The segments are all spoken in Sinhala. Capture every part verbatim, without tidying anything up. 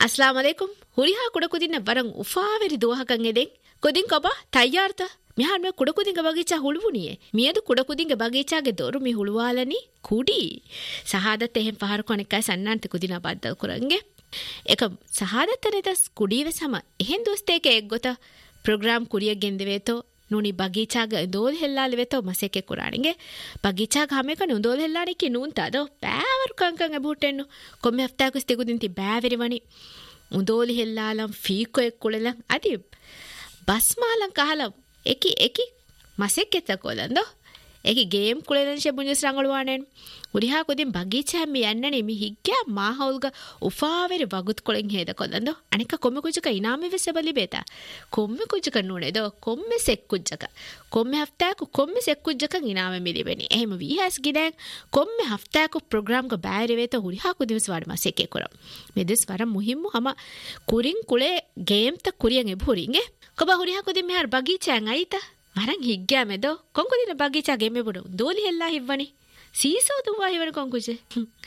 अस्सलाम वालेकुम ಹುರಿಹಾ ಕುಡಕುದಿನ ವರಂ ಉಫಾವೆರಿ ದುವಹಕಂಗೆದೆಂ ಕೊದಿಂ ಕಬ ತಯ್ಯಾರ್ತ ಮಿಹಾನ್ ಮೆ ಕುಡಕುದಿಂಗ ಬಗೀಚಾ ಹುಳುವುನಿಯೆ ಮಿಯದು ಕುಡಕುದಿಂಗ ಬಗೀಚಾಗೆ ದೊರು ಮಿ ಹುಳುವಾಲನಿ ಕುಡಿ ಸಹಾದತ್ එහෙන් පහර කොනෙක්කයි සන්නන්ත කුදිනා බද්දල් කුරංගේ එක සහාදත් නෙදස් කුඩීව සම එහෙන් දොස්තේක එක් ගොත ප්‍රෝග්‍රෑම් කුරිය ගෙන්දෙවේතෝ නුනි බගීචාග දෝල් හෙල්ලාලි වෙතෝ මසෙක කුරාණිගේ බගීචාග හැමක නුදෝල් හෙල්ලානි කි නුන්තද බෑවරු කංකං අබුටෙන්නු කොම්මෙ හෆ්තාකුස් තිකුදින්ති බෑවෙරිවනි උදෝලි හෙල්ලාලම් ෆීකෝ එක් කුලලම් අදි බස්මාලම් කහලම් එකි එකි මසෙක් එත කොලන්දෝ ඒකි ගේම් කුලෙන් ෂෙබුන්ස් රංගලවානෙන් උරිහා කොදින් බගීචා හැම යන්නනේ මි හිග්ගා මාහවුල්ග උෆාවෙරි වගුත් කොලෙන් හේද කොලන්දෝ අනික කොම්මෙ කුජක ඉනාමෙ වෙසබලි බේතා කොම්මෙ කුජක නුනේද කොම්මෙ සෙක් කුජක කොම්මෙ හෆ්තාකු කොම්මෙ සෙක් කුජක ඉනාමෙ මිලිබෙනි එහෙම වීහස් ගිදෙන් කොම්මෙ හෆ්තාකු ප්‍රෝග්‍රෑම් ක බෑරි වෙත උරිහා කොදින් ස්වාඩ මසෙක් කරම් මෙදස් වර මුහිම්මු හම කුරින් කුලේ ගේම් ත කුරියන් එබුරින්ගේ කොබ උරිහා කොදින් මෙහර බගීචාන් අයිතා වරන් හිග්ගා මෙදෝ කොංකොදින බගීචා ගෙමෙ බුඩු දෝලි හෙල්ලා හිව්වනි සීසෝ දුවා හිවන කොංකුජේ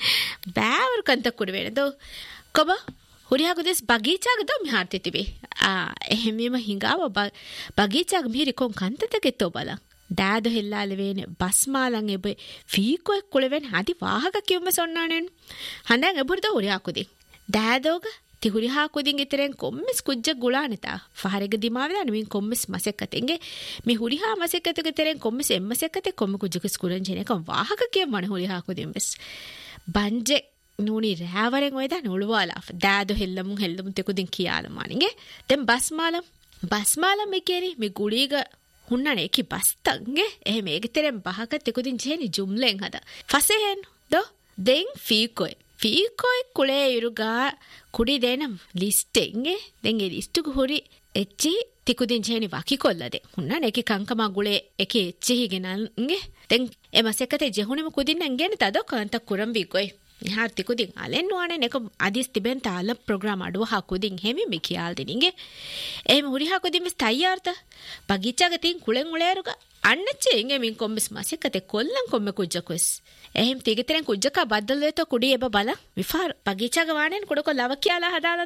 බෑවර කන්ත කුඩ වෙනදෝ කොබ හුරියා කොදස් බගීචාග දෝ මිහාර තිතිබේ ආ එහෙමෙම හිඟාව බගීචාග මිහිරි කොන් කන්තතකෙ තෝ බලන් දාදෝ හෙල්ලාල වේනේ බස්මාලන් එබේ ෆීකෝ කුලෙවෙන් හදි වාහක කිව්ම සොන්නානෙන් හඳන් එබුරද හුරියා කොදි දාදෝග තිහුරිහා කොදින් ඉතරෙන් කොම්මස් කුජ්ජ ගුලානතා ෆහරෙග දිමාවලා නෙමින් කොම්මස් මසෙක්කතෙන්ගේ මේ හුරිහා මසෙක්කතක ඉතරෙන් කොම්මස් එම්මසෙක්කතේ කොම්ම කුජ්ජක ස්කුරන් ජෙනක වාහක කිය මන හුරිහා කොදින් බස් බංජෙ නූනි රෑවරෙන් ඔය දා නුළුවාලා දාදෝ හෙල්ලමු හෙල්ලමු තෙකුදින් කියාලා මානිගේ දැන් බස්මාලම් බස්මාලම් මේකේනි මේ ගුලීග හුන්නනේ කි බස්තංගේ එහෙම ඒකතරෙන් බහක තෙකුදින් ජෙනි ජුම්ලෙන් හද ෆසෙහෙන් දෝ දෙන් ෆීකෝයි ෆීකෝයි කුලේ ඉරුගා ಕುಡಿ ದೇನಂ ಲಿಸ್ಟ್ ಎಂಗೆ ದೆಂಗೆ ಲಿಸ್ಟುಗು ಹುರಿ ಎಚ್ಚಿ ತಿಕುದಿನ್ ಜೇನಿ ವಾಕಿ ಕೊಲ್ಲದೆ ಹುನ್ನ ನೆಕಿ ಕಂಕಮ ಗುಳೆ ಎಕಿ ಎಚ್ಚಿ ಹಿಗೆ ನಂಗೆ ದೆಂ ಎ ಮಸೆಕತೆ ಜೆಹುಣಿಮ ಕುದಿನ್ ನಂಗೇನೆ ತದೋ ಕಂತ ಕುರಂ ಬಿಗೊಯ್ Niha ತಿಕುದಿನ್ Allen ವಾನೆ ನೆಕ Addis ತಿಬೆನ್ ತಾಲ program ಅಡುವ ಹಾಕುದಿನ್ hemi ಮಿಕಿಯಾಲ್ ದಿನಿಂಗೆ M ಹುರಿ ಹಾಕುದಿನ್ ಮಿಸ್ ತಯ್ಯಾರ್ತ ಬಗೀಚಾಗ ತಿನ್ ಕುಳೆನ್ ಉಳೇರುಗ ಅಣ್ಣಚ್ಚೆ ಎಂಗೆ ಮಿನ್ ಕೊಮ್ಮಿಸ್ ಮಸೆಕತೆ ಕೊಲ್ಲಂ ಕೊಮ್ಮೆ ಕುಜ್ಜಕೊಸ್ එහෙම තිගතරෙන් කුජ්ජක බද්දල් වෙතෝ කුඩි එබ බල විෆාර බගීචාග වාණෙන් කුඩකො ලව කියලා හදාලා